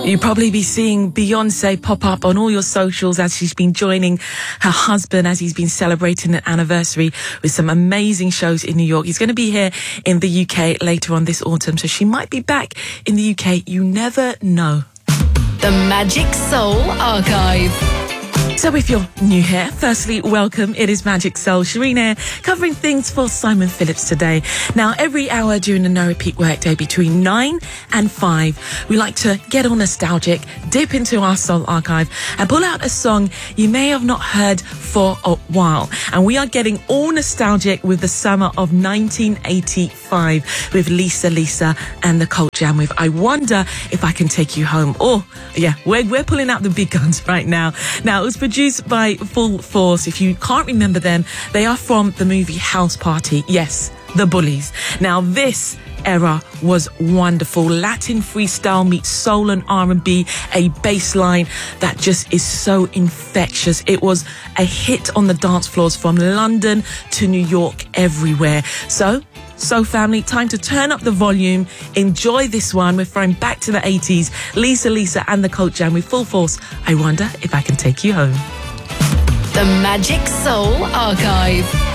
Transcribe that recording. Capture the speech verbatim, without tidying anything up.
You'll probably be seeing Beyonce pop up on all your socials as she's been joining her husband as he's been celebrating an anniversary with some amazing shows in New York. He's going to be here in the U K later on this autumn, so she might be back in the U K. You never know. The Magic Soul Archive. So if you're new here, firstly, welcome. It is Magic Soul. Shireen here, covering things for Simon Phillips today. Now, every hour during the No Repeat workday between nine and five, we like to get all nostalgic, dip into our soul archive and pull out a song you may have not heard for a while. And we are getting all nostalgic with the summer of nineteen eighty-five with Lisa Lisa and the Cult Jam with I Wonder If I Can Take You Home. Oh, yeah, we're, we're pulling out the big guns right now. Now, it was produced by Full Force. If you can't remember them, they are from the movie House Party. Yes, the Bullies. Now, this era was wonderful. Latin freestyle meets soul and R and B, a bass line that just is so infectious. It was a hit on the dance floors from London to New York, everywhere. So, So family, time to turn up the volume. Enjoy this one. We're throwing back to the eighties. Lisa Lisa and the Cult Jam with Full Force. I Wonder If I Can Take You Home. The Magic Soul Archive.